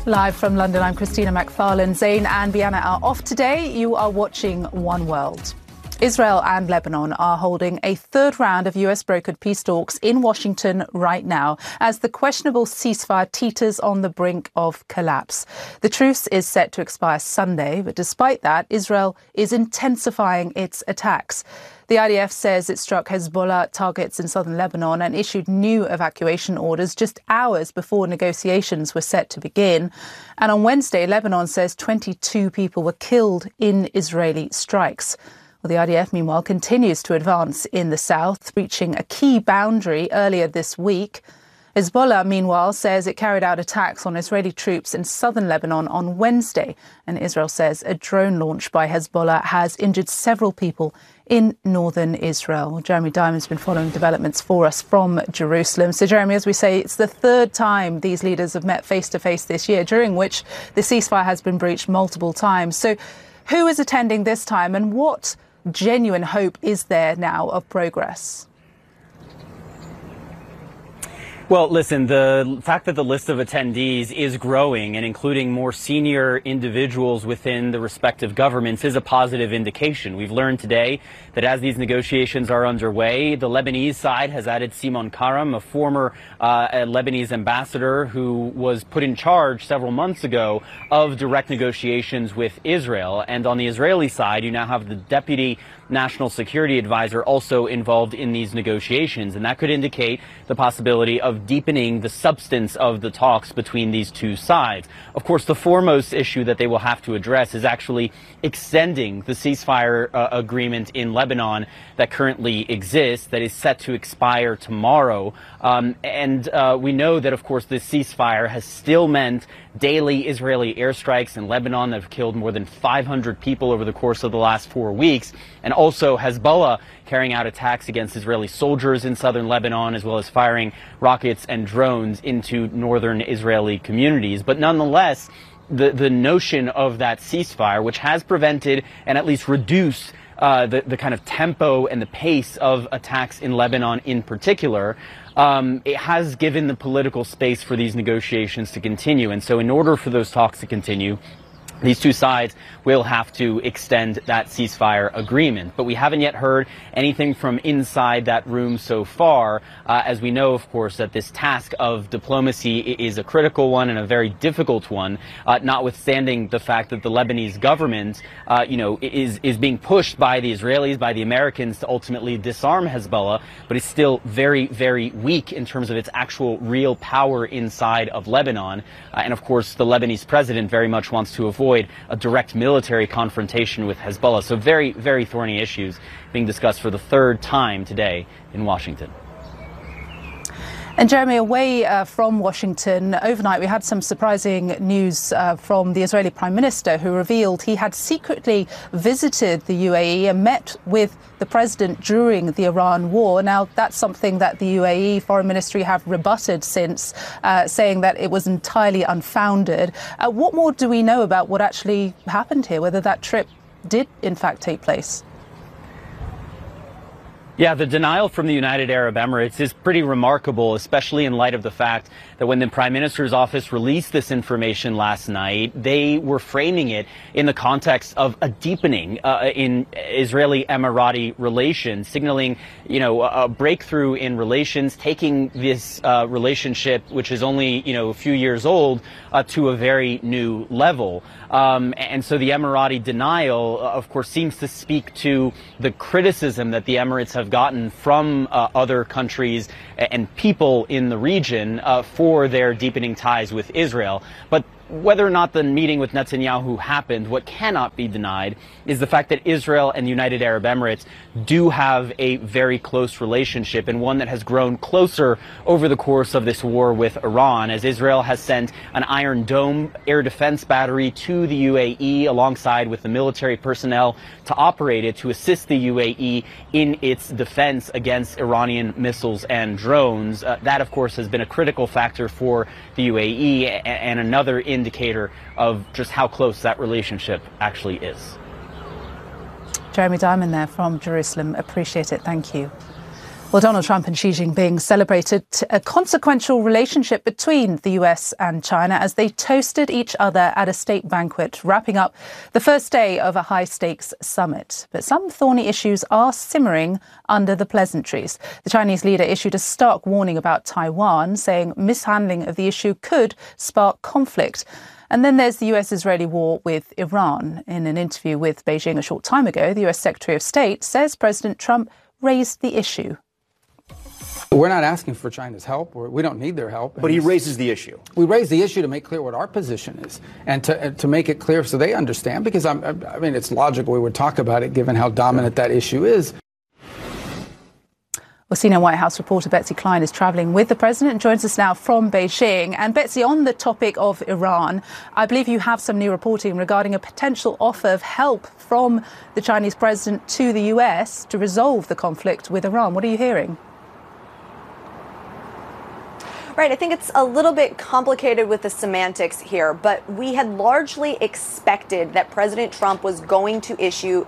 Live from London, I'm Christina McFarlane. Zain and Bianna are off today. You are watching One World. Israel and Lebanon are holding a third round of US-brokered peace talks in Washington right now as the questionable ceasefire teeters on the brink of collapse. The truce is set to expire Sunday, but despite that, Israel is intensifying its attacks. The IDF says it struck Hezbollah targets in southern Lebanon and issued new evacuation orders just hours before negotiations were set to begin. And on Wednesday, Lebanon says 22 people were killed in Israeli strikes. Well, the IDF, meanwhile, continues to advance in the south, reaching a key boundary earlier this week. Hezbollah, meanwhile, says it carried out attacks on Israeli troops in southern Lebanon on Wednesday. And Israel says a drone launch by Hezbollah has injured several people in northern Israel. Jeremy Diamond's been following developments for us from Jerusalem. So, Jeremy, as we say, it's the third time these leaders have met face-to-face this year, during which the ceasefire has been breached multiple times. So who is attending this time, and what genuine hope is there now of progress? Well, listen, the fact that the list of attendees is growing and including more senior individuals within the respective governments is a positive indication. We've learned today that as these negotiations are underway, the Lebanese side has added Simon Karam, a former Lebanese ambassador who was put in charge several months ago of direct negotiations with Israel. And on the Israeli side, you now have the deputy national security advisor also involved in these negotiations, and that could indicate the possibility of deepening the substance of the talks between these two sides. Of course, the foremost issue that they will have to address is actually extending the ceasefire agreement in Lebanon that currently exists, that is set to expire tomorrow. We know that, of course, this ceasefire has still meant daily Israeli airstrikes in Lebanon that have killed more than 500 people over the course of the last 4 weeks, and also Hezbollah carrying out attacks against Israeli soldiers in southern Lebanon, as well as firing rockets and drones into northern Israeli communities. But nonetheless, the notion of that ceasefire, which has prevented and at least reduced the kind of tempo and the pace of attacks in Lebanon in particular, it has given the political space for these negotiations to continue. And so in order for those talks to continue, these two sides will have to extend that ceasefire agreement. But we haven't yet heard anything from inside that room so far, as we know, of course, that this task of diplomacy is a critical one and a very difficult one, notwithstanding the fact that the Lebanese government, is being pushed by the Israelis, by the Americans to ultimately disarm Hezbollah, but is still very, very weak in terms of its actual real power inside of Lebanon. And of course, the Lebanese president very much wants to avoid a direct military confrontation with Hezbollah. So very, very thorny issues being discussed for the third time today in Washington. And Jeremy, away from Washington, overnight we had some surprising news from the Israeli Prime Minister, who revealed he had secretly visited the UAE and met with the president during the Iran war. Now, that's something that the UAE Foreign Ministry have rebutted since, saying that it was entirely unfounded. What more do we know about what actually happened here, whether that trip did in fact take place? Yeah, the denial from the United Arab Emirates is pretty remarkable, especially in light of the fact that when the Prime Minister's office released this information last night, they were framing it in the context of a deepening in Israeli-Emirati relations, signaling, a breakthrough in relations, taking this relationship, which is only, a few years old, to a very new level. And so the Emirati denial, of course, seems to speak to the criticism that the Emirates have gotten from other countries and people in the region for their deepening ties with Israel. But whether or not the meeting with Netanyahu happened, what cannot be denied is the fact that Israel and the United Arab Emirates do have a very close relationship, and one that has grown closer over the course of this war with Iran, as Israel has sent an Iron Dome air defense battery to the UAE alongside with the military personnel to operate it to assist the UAE in its defense against Iranian missiles and drones. That, of course, has been a critical factor for the UAE and another indicator of just how close that relationship actually is. Jeremy Diamond there from Jerusalem. Appreciate it. Thank you. Well, Donald Trump and Xi Jinping celebrated a consequential relationship between the US and China as they toasted each other at a state banquet, wrapping up the first day of a high-stakes summit. But some thorny issues are simmering under the pleasantries. The Chinese leader issued a stark warning about Taiwan, saying mishandling of the issue could spark conflict. And then there's the US-Israeli war with Iran. In an interview with Beijing a short time ago, the US Secretary of State says President Trump raised the issue. We're not asking for China's help. We don't need their help. But he raises the issue. We raise the issue to make clear what our position is and to make it clear so they understand, because I mean, it's logical we would talk about it given how dominant that issue is. Well, senior White House reporter Betsy Klein is travelling with the president and joins us now from Beijing. And Betsy, on the topic of Iran, I believe you have some new reporting regarding a potential offer of help from the Chinese president to the US to resolve the conflict with Iran. What are you hearing? Right, I think it's a little bit complicated with the semantics here, but we had largely expected that President Trump was going to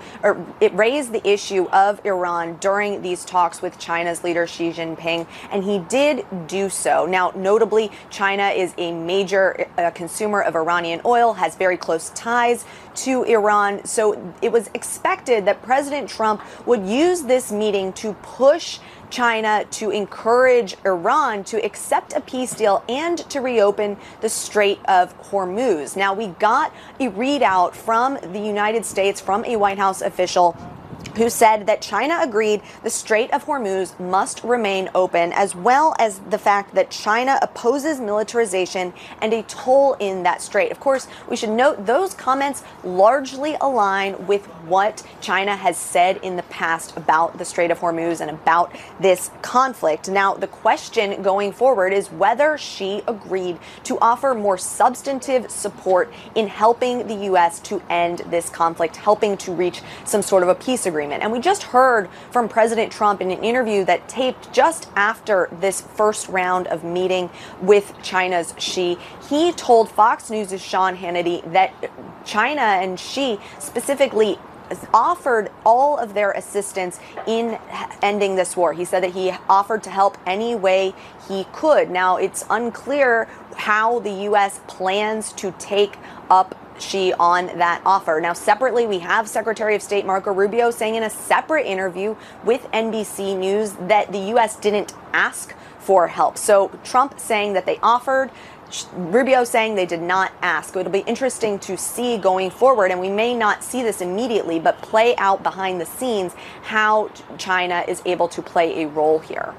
raise the issue of Iran during these talks with China's leader Xi Jinping, and he did do so. Now, notably, China is a major consumer of Iranian oil, has very close ties to Iran, so it was expected that President Trump would use this meeting to push China to encourage Iran to accept a peace deal and to reopen the Strait of Hormuz. Now, we got a readout from the United States, from a White House official, who said that China agreed the Strait of Hormuz must remain open, as well as the fact that China opposes militarization and a toll in that strait. Of course, we should note those comments largely align with what China has said in the past about the Strait of Hormuz and about this conflict. Now, the question going forward is whether Xi agreed to offer more substantive support in helping the U.S. to end this conflict, helping to reach some sort of a peace agreement. And we just heard from President Trump in an interview that taped just after this first round of meeting with China's Xi. He told Fox News' Sean Hannity that China and Xi specifically offered all of their assistance in ending this war. He said that he offered to help any way he could. Now, it's unclear how the U.S. plans to take up Xi on that offer. Now, separately, we have Secretary of State Marco Rubio saying in a separate interview with NBC News that the U.S. didn't ask for help. So Trump saying that they offered, Rubio saying they did not ask. It'll be interesting to see going forward, and we may not see this immediately, but play out behind the scenes how China is able to play a role here.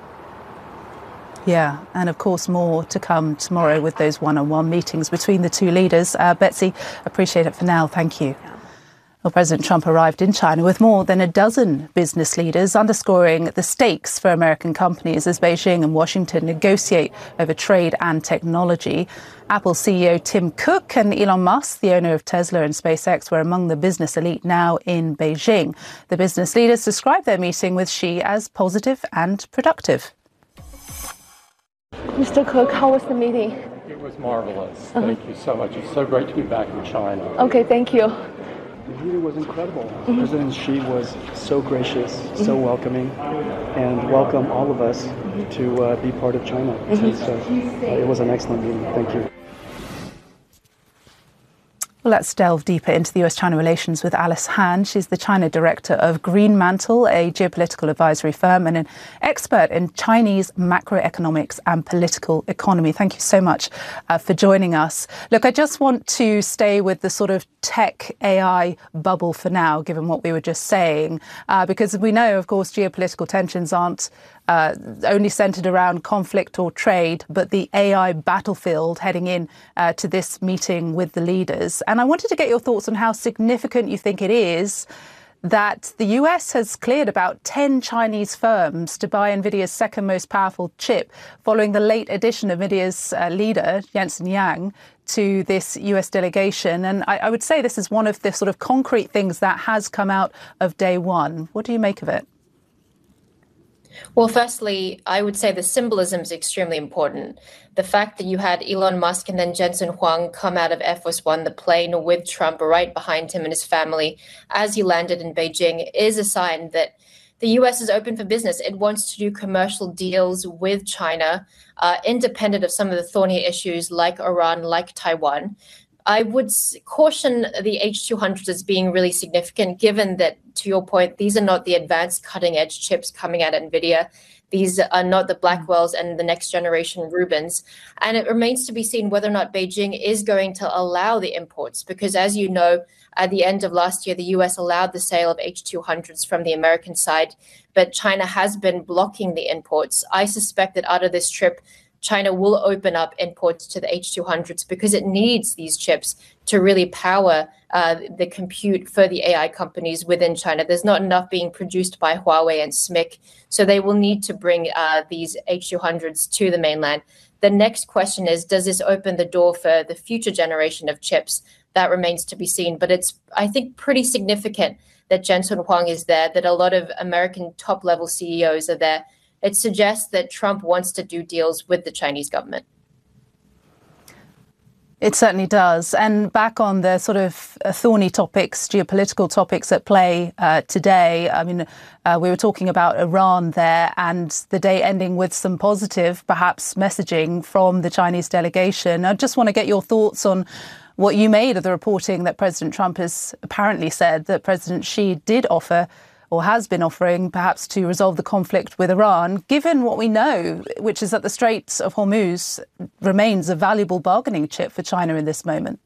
Yeah, and of course more to come tomorrow with those one-on-one meetings between the two leaders. Betsy, appreciate it for now. Thank you. Yeah. Well, President Trump arrived in China with more than a dozen business leaders, underscoring the stakes for American companies as Beijing and Washington negotiate over trade and technology. Apple CEO Tim Cook and Elon Musk, the owner of Tesla and SpaceX, were among the business elite now in Beijing. The business leaders described their meeting with Xi as positive and productive. Mr. Cook, how was the meeting? It was marvelous. Thank you so much. It's so great to be back in China. Okay, thank you. The meeting was incredible. President Xi was so gracious, so welcoming, and welcomed all of us to be part of China. It was an excellent meeting. Thank you. Well, let's delve deeper into the US-China relations with Alice Han. She's the China director of Greenmantle, a geopolitical advisory firm and an expert in Chinese macroeconomics and political economy. Thank you so much for joining us. Look, I just want to stay with the sort of tech AI bubble for now, given what we were just saying, because we know, of course, geopolitical tensions aren't only centered around conflict or trade, but the AI battlefield heading in to this meeting with the leaders. And I wanted to get your thoughts on how significant you think it is that the US has cleared about 10 Chinese firms to buy NVIDIA's second most powerful chip following the late addition of NVIDIA's leader, Jensen Huang, to this US delegation. And I would say this is one of the sort of concrete things that has come out of day one. What do you make of it? Well, firstly, I would say the symbolism is extremely important. The fact that you had Elon Musk and then Jensen Huang come out of Air Force One, the plane with Trump right behind him and his family as he landed in Beijing, is a sign that the US is open for business. It wants to do commercial deals with China, independent of some of the thorny issues like Iran, like Taiwan. I would caution the H200s as being really significant, given that, to your point, these are not the advanced cutting-edge chips coming out of NVIDIA. These are not the Blackwells and the next generation Rubins. And it remains to be seen whether or not Beijing is going to allow the imports, because as you know, at the end of last year, the US allowed the sale of H200s from the American side, but China has been blocking the imports. I suspect that out of this trip, China will open up imports to the H200s because it needs these chips to really power the compute for the AI companies within China. There's not enough being produced by Huawei and SMIC, so they will need to bring these H200s to the mainland. The next question is, does this open the door for the future generation of chips? That remains to be seen, but it's, I think, pretty significant that Jensen Huang is there, that a lot of American top-level CEOs are there. It suggests that Trump wants to do deals with the Chinese government. It certainly does. And back on the sort of thorny topics, geopolitical topics at play today, I mean, we were talking about Iran there, and the day ending with some positive, perhaps, messaging from the Chinese delegation. I just want to get your thoughts on what you made of the reporting that President Trump has apparently said that President Xi did offer, or has been offering, perhaps to resolve the conflict with Iran, given what we know, which is that the Straits of Hormuz remains a valuable bargaining chip for China in this moment.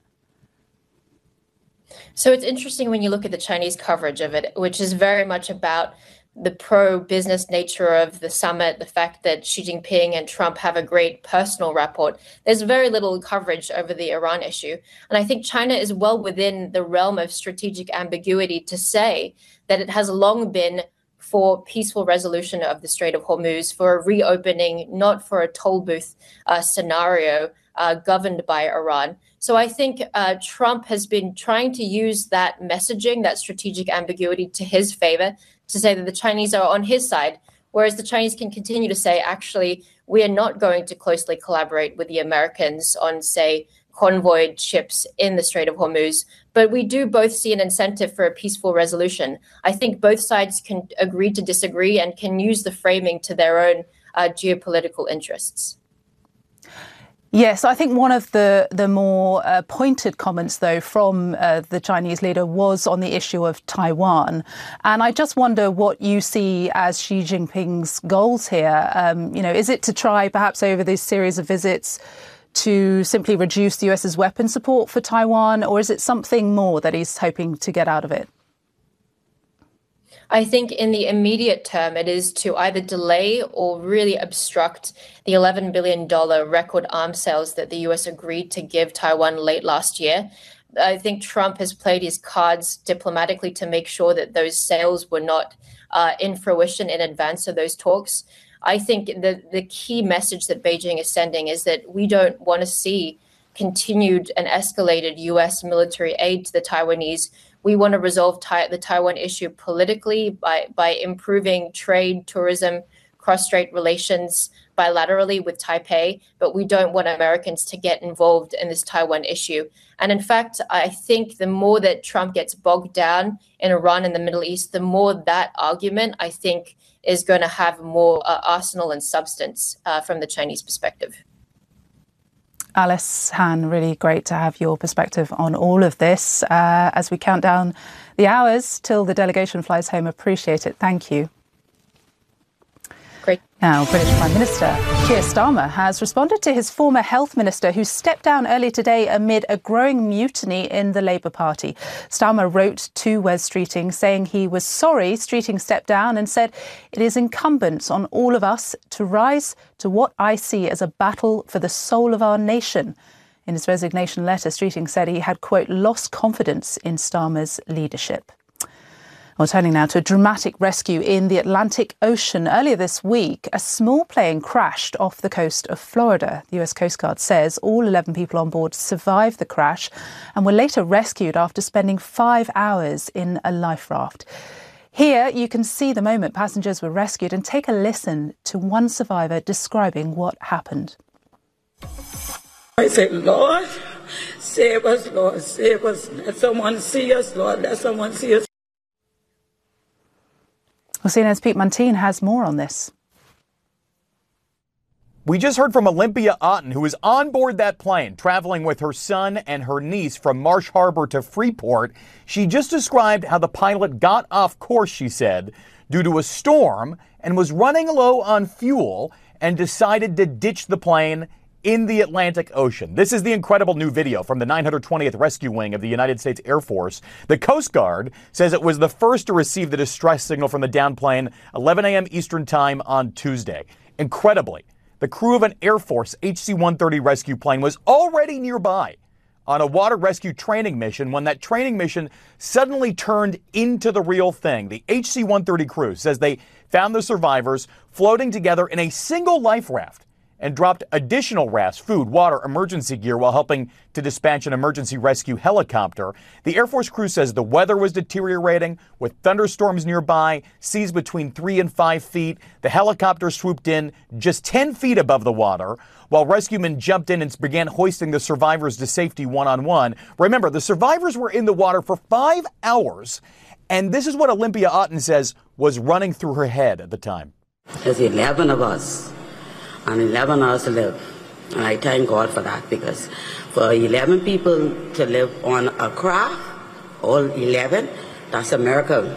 So it's interesting when you look at the Chinese coverage of it, which is very much about the pro-business nature of the summit, the fact that Xi Jinping and Trump have a great personal rapport. There's very little coverage over the Iran issue. And I think China is well within the realm of strategic ambiguity to say that it has long been for peaceful resolution of the Strait of Hormuz, for a reopening, not for a toll booth scenario governed by Iran. So I think Trump has been trying to use that messaging, that strategic ambiguity, to his favor, to say that the Chinese are on his side, whereas the Chinese can continue to say, actually, we are not going to closely collaborate with the Americans on, say, convoyed ships in the Strait of Hormuz. But we do both see an incentive for a peaceful resolution. I think both sides can agree to disagree and can use the framing to their own geopolitical interests. Yes, I think one of the more pointed comments, though, from the Chinese leader was on the issue of Taiwan. And I just wonder what you see as Xi Jinping's goals here. Is it to try, perhaps over this series of visits, to simply reduce the US's weapon support for Taiwan, or is it something more that he's hoping to get out of it? I think in the immediate term, it is to either delay or really obstruct the $11 billion record arms sales that the US agreed to give Taiwan late last year. I think Trump has played his cards diplomatically to make sure that those sales were not in fruition in advance of those talks. I think the key message that Beijing is sending is that we don't want to see continued and escalated US military aid to the Taiwanese. We want to resolve the Taiwan issue politically by improving trade, tourism, cross-strait relations bilaterally with Taipei, but we don't want Americans to get involved in this Taiwan issue. And in fact, I think the more that Trump gets bogged down in Iran and the Middle East, the more that argument, I think, is going to have more arsenal and substance from the Chinese perspective. Alice Han, really great to have your perspective on all of this. As we count down the hours till the delegation flies home, appreciate it. Thank you. Great. Now, British Prime Minister Keir Starmer has responded to his former health minister, who stepped down earlier today amid a growing mutiny in the Labour Party. Starmer wrote to Wes Streeting saying he was sorry Streeting stepped down and said it is incumbent on all of us to rise to what I see as a battle for the soul of our nation. In his resignation letter, Streeting said he had, quote, lost confidence in Starmer's leadership. Well, turning now to a dramatic rescue in the Atlantic Ocean. Earlier this week, a small plane crashed off the coast of Florida. The US Coast Guard says all 11 people on board survived the crash and were later rescued after spending 5 hours in a life raft. Here you can see the moment passengers were rescued, and take a listen to one survivor describing what happened. I said, Lord, save us, Lord, save us. Let someone see us, Lord, let someone see us. Well, CNN's Pete Muntean has more on this. We just heard from Olympia Otten, who was on board that plane, traveling with her son and her niece from Marsh Harbor to Freeport. She just described how the pilot got off course, she said, due to a storm and was running low on fuel and decided to ditch the plane in the Atlantic Ocean. This is the incredible new video from the 920th Rescue Wing of the United States Air Force. The Coast Guard says it was the first to receive the distress signal from the downed plane 11 a.m. Eastern Time on Tuesday. Incredibly, the crew of an Air Force HC-130 rescue plane was already nearby on a water rescue training mission when that training mission suddenly turned into the real thing. The HC-130 crew says they found the survivors floating together in a single life raft and dropped additional rafts, food, water, emergency gear while helping to dispatch an emergency rescue helicopter. The Air Force crew says the weather was deteriorating with thunderstorms nearby, seas between 3 and 5 feet. The helicopter swooped in just 10 feet above the water while rescuemen jumped in and began hoisting the survivors to safety one-on-one. Remember, the survivors were in the water for 5 hours, and this is what Olympia Otten says was running through her head at the time. There's 11 of us. And 11 hours to live. And I thank God for that, because for 11 people to live on a craft, all 11, that's a miracle.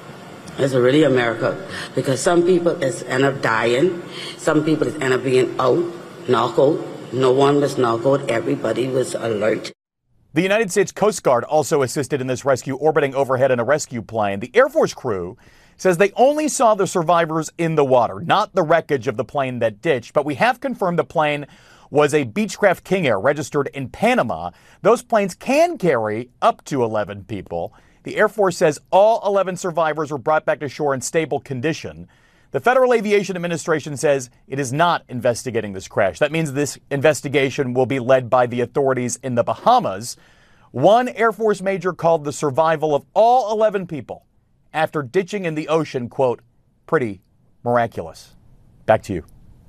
It's really a miracle. Because some people end up dying, some people end up being knocked out. No one was knocked out, everybody was alert. The United States Coast Guard also assisted in this rescue, orbiting overhead in a rescue plane. The Air Force crew says they only saw the survivors in the water, not the wreckage of the plane that ditched. But we have confirmed the plane was a Beechcraft King Air registered in Panama. Those planes can carry up to 11 people. The Air Force says all 11 survivors were brought back to shore in stable condition. The Federal Aviation Administration says it is not investigating this crash. That means this investigation will be led by the authorities in the Bahamas. One Air Force major called the survival of all 11 people after ditching in the ocean, quote, pretty miraculous. Back to you.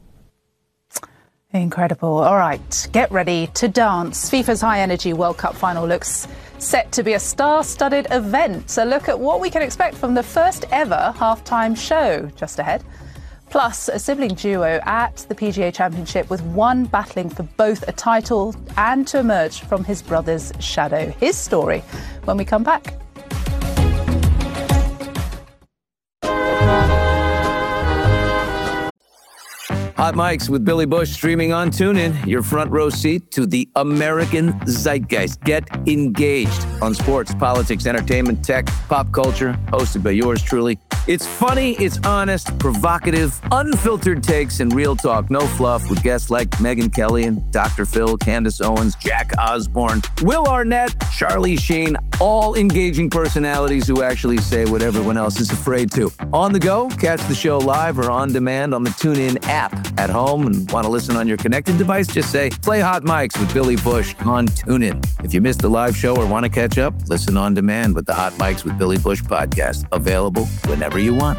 Incredible. All right, get ready to dance. FIFA's High Energy World Cup final looks set to be a star-studded event. A look at what we can expect from the first ever halftime show just ahead. Plus, a sibling duo at the PGA Championship with one battling for both a title and to emerge from his brother's shadow. His story when we come back. Hot Mics with Billy Bush streaming on TuneIn, your front row seat to the American zeitgeist. Get engaged on sports, politics, entertainment, tech, pop culture, hosted by yours truly. It's funny, it's honest, provocative, unfiltered takes, and real talk. No fluff with guests like Megyn Kelly and Dr. Phil, Candace Owens, Jack Osborne, Will Arnett, Charlie Sheen, all engaging personalities who actually say what everyone else is afraid to. On the go, catch the show live or on demand on the TuneIn app. At home and want to listen on your connected device, just say, play Hot Mics with Billy Bush on TuneIn. If you missed the live show or want to catch up, listen on demand with the Hot Mics with Billy Bush podcast. Available whenever you want.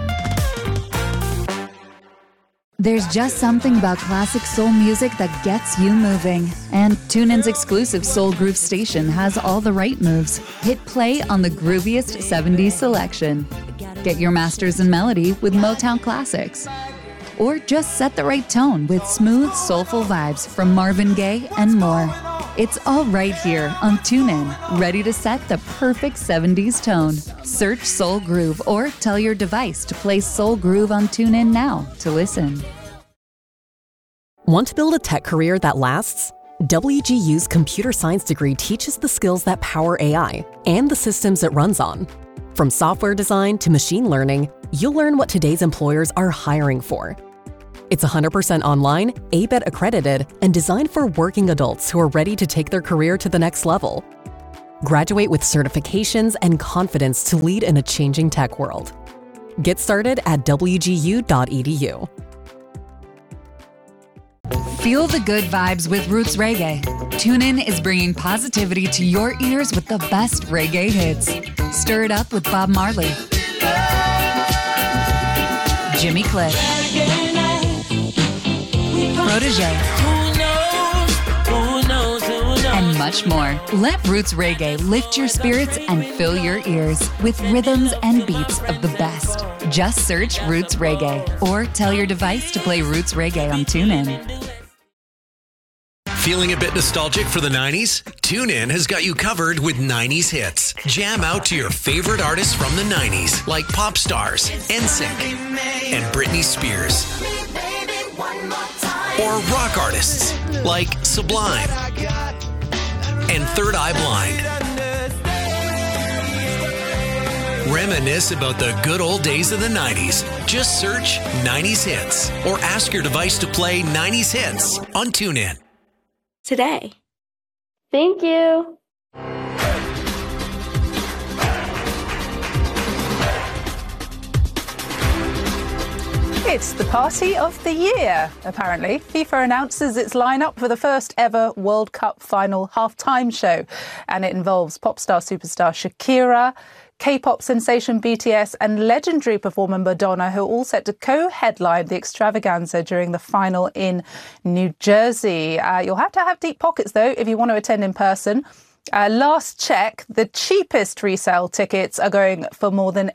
There's just something about classic soul music that gets you moving. And TuneIn's exclusive Soul Groove station has all the right moves. Hit play on the grooviest 70s selection. Get your masters in melody with Motown classics. Or just set the right tone with smooth, soulful vibes from Marvin Gaye and more. It's all right here on TuneIn, ready to set the perfect 70s tone. Search Soul Groove or tell your device to play Soul Groove on TuneIn now to listen. Want to build a tech career that lasts? WGU's computer science degree teaches the skills that power AI and the systems it runs on. From software design to machine learning, you'll learn what today's employers are hiring for. It's 100% online, ABET accredited, and designed for working adults who are ready to take their career to the next level. Graduate with certifications and confidence to lead in a changing tech world. Get started at wgu.edu. Feel the good vibes with Roots Reggae. TuneIn is bringing positivity to your ears with the best reggae hits. Stir it up with Bob Marley, Jimmy Cliff, Protégé, and much more. Let Roots Reggae lift your spirits and fill your ears with rhythms and beats of the best. Just search Roots Reggae or tell your device to play Roots Reggae on TuneIn. Feeling a bit nostalgic for the 90s? TuneIn has got you covered with 90s hits. Jam out to your favorite artists from the 90s, like pop stars, NSYNC, and Britney Spears. Or rock artists, like Sublime and Third Eye Blind. Reminisce about the good old days of the 90s. Just search 90s hits or ask your device to play 90s hits on TuneIn. Today. Thank you. It's the party of the year, apparently. FIFA announces its lineup for the first ever World Cup final halftime show. And it involves pop star superstar Shakira, K-pop sensation BTS and legendary performer Madonna, who are all set to co-headline the extravaganza during the final in New Jersey. You'll have to have deep pockets, though, if you want to attend in person. Last check, the cheapest resale tickets are going for more than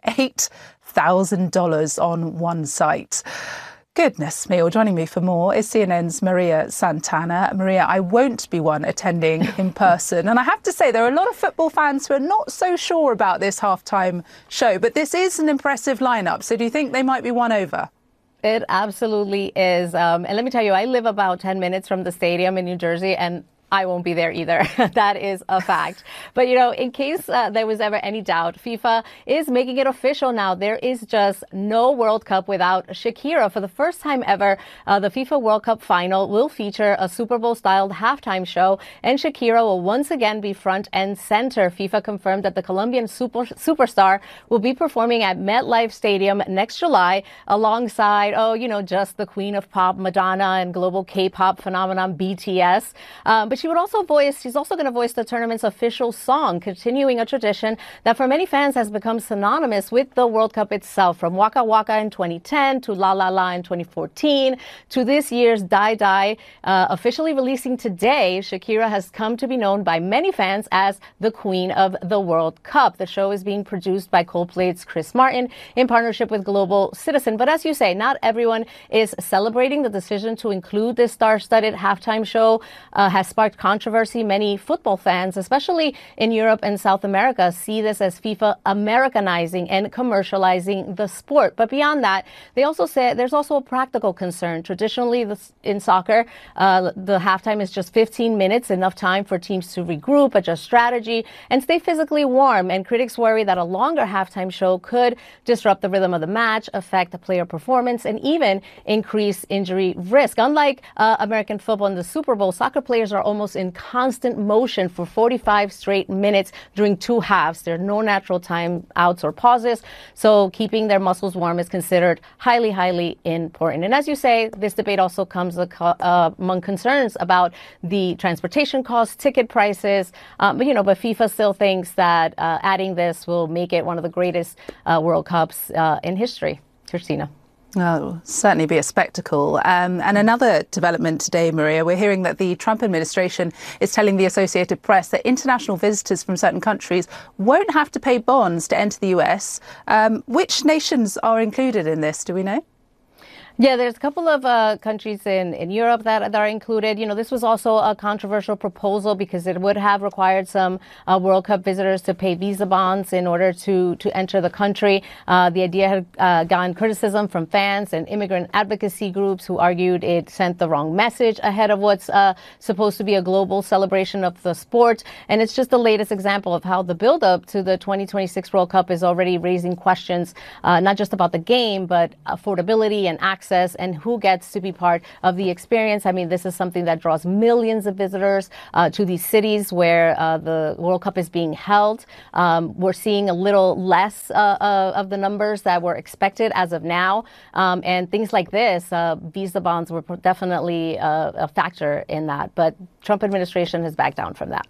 $8,000 on one site. Goodness me. Well, joining me for more is CNN's Maria Santana. Maria, I won't be one attending in person. And I have to say, there are a lot of football fans who are not so sure about this halftime show, but this is an impressive lineup. So do you think they might be won over? It absolutely is. And let me tell you, I live about 10 minutes from the stadium in New Jersey, and I won't be there either. That is a fact. But, you know, in case there was ever any doubt, FIFA is making it official now. There is just no World Cup without Shakira. For the first time ever, the FIFA World Cup final will feature a Super Bowl-styled halftime show, and Shakira will once again be front and center. FIFA confirmed that the Colombian superstar will be performing at MetLife Stadium next July alongside, just the queen of pop, Madonna, and global K-pop phenomenon BTS. But she's also going to voice the tournament's official song, continuing a tradition that for many fans has become synonymous with the World Cup itself. From Waka Waka in 2010 to La La La in 2014 to this year's Die Die, officially releasing today, Shakira has come to be known by many fans as the Queen of the World Cup. The show is being produced by Coldplay's Chris Martin in partnership with Global Citizen. But as you say, not everyone is celebrating the decision to include this star-studded halftime show. Has sparked controversy. Many football fans, especially in Europe and South America, see this as FIFA Americanizing and commercializing the sport. But beyond that, they also say there's also a practical concern. Traditionally, in soccer, the halftime is just 15 minutes, enough time for teams to regroup, adjust strategy, and stay physically warm. And critics worry that a longer halftime show could disrupt the rhythm of the match, affect the player performance, and even increase injury risk. Unlike American football and the Super Bowl, soccer players are almost in constant motion for 45 straight minutes during two halves. There are no natural time outs or pauses, so keeping their muscles warm is considered highly, highly important. And as you say, this debate also comes among concerns about the transportation costs, ticket prices, but FIFA still thinks that adding this will make it one of the greatest World Cups in history. Christina. Oh, it'll certainly be a spectacle. And another development today, Maria, we're hearing that the Trump administration is telling the Associated Press that international visitors from certain countries won't have to pay bonds to enter the US. Which nations are included in this? Do we know? Yeah, there's a couple of countries in Europe that are included. This was also a controversial proposal because it would have required some World Cup visitors to pay visa bonds in order to enter the country. The idea had gotten criticism from fans and immigrant advocacy groups who argued it sent the wrong message ahead of what's supposed to be a global celebration of the sport. And it's just the latest example of how the buildup to the 2026 World Cup is already raising questions, not just about the game, but affordability and access and who gets to be part of the experience. I mean, this is something that draws millions of visitors to these cities where the World Cup is being held. We're seeing a little less of the numbers that were expected as of now. And things like this, visa bonds were definitely a factor in that. But Trump administration has backed down from that.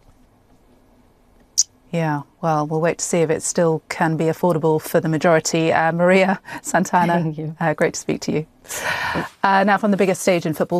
Yeah, well, we'll wait to see if it still can be affordable for the majority. Maria Santana, Thank you. Great to speak to you. Now from the biggest stage in football,